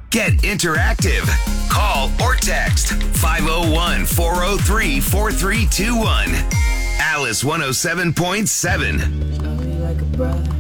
Get interactive. Call or text 501-403-4321. Alice 107.7. Love you like a brother.